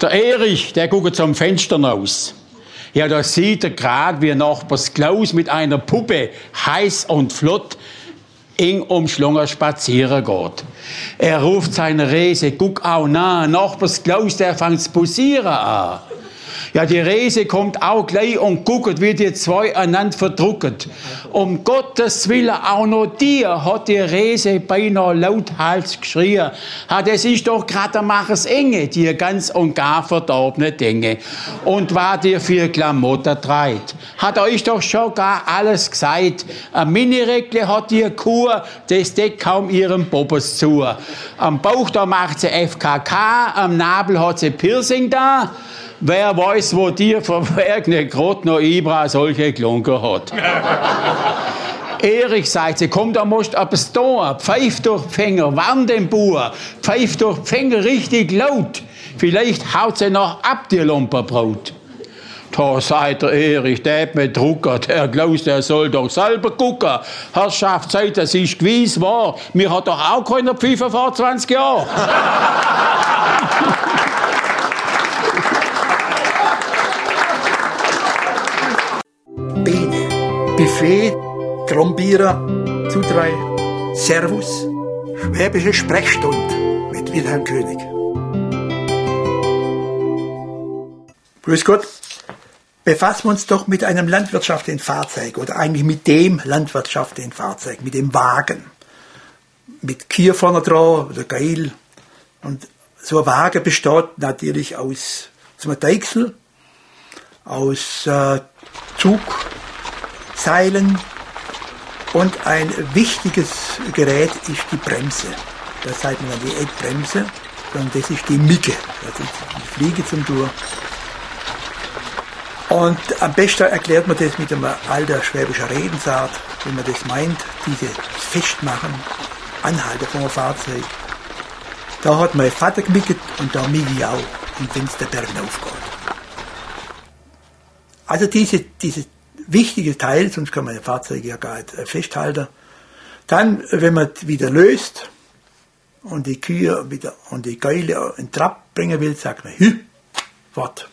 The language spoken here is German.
Der Erich, der guckt zum Fenster raus. Ja, da sieht er gerade, wie Nachbars Klaus mit einer Puppe heiß und flott eng umschlungen spazieren geht. Er ruft seine Rese, guck auch nah, Nachbars Klaus, der fängt zu posieren an. Ja, die Rese kommt auch gleich und guckt, wie die zwei einander verdrucken. Um Gottes Willen, auch noch dir, hat die Rese beinahe lauthals geschrien. Ha, das ist doch grad der Machers Enge, die ganz und gar verdorbene Dinge. Und war dir für Klamotten treit. Hat euch doch schon gar alles gesagt. Ein Minireckle hat die Kur, das deckt kaum ihrem Bobbes zu. Am Bauch, da macht sie FKK, am Nabel hat sie Piercing da. Wer weiß, wo dir verwerkene grad noch Ibra solche Klunker hat. Erich sagt sie, komm, da musst du etwas tun. Pfeif durch die Finger, warn den Bauer. Pfeif durch die Finger richtig laut. Vielleicht haut sie noch ab, die Lumperbraut. Da sagt der Erich, der hat mich druckert. Der Klaus, der soll doch selber gucken. Herrschaft, sagt, das ist gewiss wahr. Mir hat doch auch keiner Pfeife vor 20 Jahren. Bene, Buffet, Trombierer, Zutrei, Servus, Schwäbische Sprechstunde mit Wilhelm König. Grüß Gott, befassen wir uns doch mit einem landwirtschaftlichen Fahrzeug oder eigentlich mit dem landwirtschaftlichen Fahrzeug, mit dem Wagen. Mit Kier vorne dran oder Geil. Und so ein Wagen besteht natürlich aus einem Deichsel, aus Zugseilen und ein wichtiges Gerät ist die Bremse. Das sagt man dann die Eckbremse, sondern das ist die Micke, das ist die Fliege zum Durch. Und am besten erklärt man das mit einem alten schwäbischen Redensart, wenn man das meint, diese Festmachen, Anhalten von einem Fahrzeug. Da hat mein Vater gemickt und da micke ich auch, und wenn es der Berg aufgeht. Also diese wichtige Teil, sonst kann man ein Fahrzeug ja gar nicht festhalten. Dann, wenn man wieder löst und die Kühe wieder und die Geile in Trab bringen will, sagt man, hü, wart.